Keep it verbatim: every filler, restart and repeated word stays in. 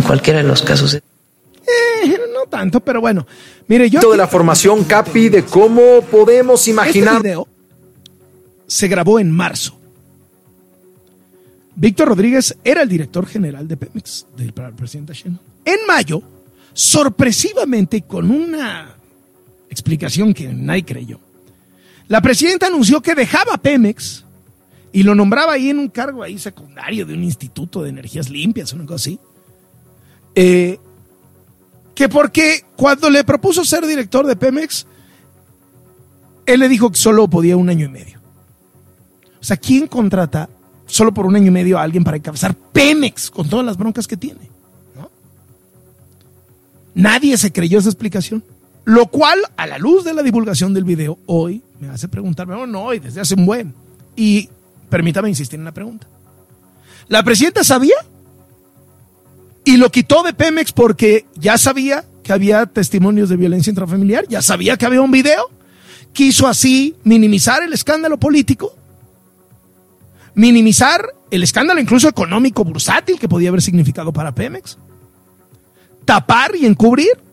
cualquiera de los casos. Eh, no tanto, pero bueno. Mire, yo... de la formación, Capi, de cómo podemos imaginar... Este video se grabó en marzo. Víctor Rodríguez era el director general de Pemex, del presidente Sheinbaum. En mayo, sorpresivamente y con una explicación que nadie creyó, la presidenta anunció que dejaba Pemex y lo nombraba ahí en un cargo ahí secundario de un instituto de energías limpias, una cosa así. Eh, que porque cuando le propuso ser director de Pemex, él le dijo que solo podía un año y medio. O sea, ¿quién contrata solo por un año y medio a alguien para encabezar Pemex con todas las broncas que tiene? ¿No? Nadie se creyó esa explicación. Lo cual, a la luz de la divulgación del video, hoy me hace preguntarme, oh, no, y desde hace un buen. Y permítame insistir en la pregunta. ¿La presidenta sabía? Y lo quitó de Pemex porque ya sabía que había testimonios de violencia intrafamiliar, ya sabía que había un video, quiso así minimizar el escándalo político, minimizar el escándalo incluso económico bursátil que podía haber significado para Pemex, tapar y encubrir.